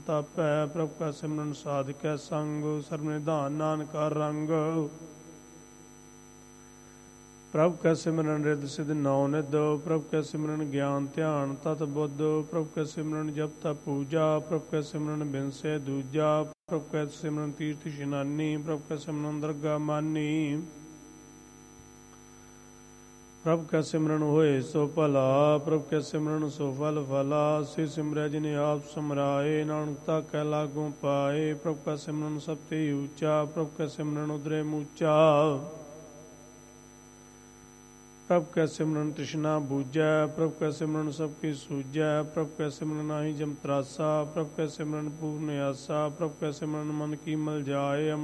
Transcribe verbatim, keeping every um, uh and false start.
ਤਾਪੈ ਪ੍ਰਭ ਕਾ ਸਿਮਰਨ ਸਾਧਕੈ ਸੰਗ ਸਰਬ ਨਿਧਾਨ ਨਾਨਕਾ ਰੰਗ। ਪ੍ਰਭ ਕੈ ਸਿਮਰਨ ਰਿੱਧ ਸਿਧ ਨੌ ਨਿਧ ਪ੍ਰਭ ਕੈ ਸਿਮਰਨ ਗਿਆਨ ਧਿਆਨ ਤਤ ਬੁੱਧ ਪ੍ਰਭ ਕੈ ਸਿਮਰਨ ਜਪ ਤਪ ਪੂਜਾ ਪ੍ਰਭ ਕੈ ਸਿਮਰਨ ਬਿਨਸੇ ਦੂਜਾ ਪ੍ਰਭ ਕੈ ਸਿਮਰਨ ਤੀਰਥ ਇਸ਼ਨਾਨੀ ਪ੍ਰਭ ਕੈ ਸਿਮਰਨ ਦਰਗਾ ਮਾਨੀ। ਪ੍ਰਭ ਕੈ ਸਿਮਰਨ ਹੋਏ ਸੋ ਭਲਾ ਪ੍ਰਭ ਕੈ ਸਿਮਰਨ ਸੋ ਫਲ ਫਲਾ। ਸੇ ਸਿਮਰੈ ਜਿਨੇ ਆਪ ਸਮਰਾਏ ਨਾਨਕ ਤਾ ਕੈ ਲਾਗੂ ਪਾਏ। ਪ੍ਰਭ ਕੈ ਸਿਮਰਨ ਸਭ ਤੇ ਉੱਚਾ ਪ੍ਰਭ ਕੈ ਸਿਮਰਨ ਉਦਰੇ ਮੂਚਾ। ਪ੍ਰਭ ਕੈ ਸਿਮਰਨ ਤ੍ਰਿਸ਼ਨਾ ਬੂਝੈ ਪ੍ਰਭ ਕੈ ਸਿਮਰਨ ਸਭ ਕੀ ਸੂਝੈ। ਪ੍ਰਭ ਕੈ ਸਿਮਰਨ ਨਾਹੀ ਜਮ ਤਰਾਸਾ ਪ੍ਰਭ ਕੈ ਸਿਮਰਨ ਪੂਰਨ ਆਸਾ। ਪ੍ਰਭ ਕੈ ਸਿਮਰਨ ਮਨ ਕੀ ਮਲ ਜਾਏ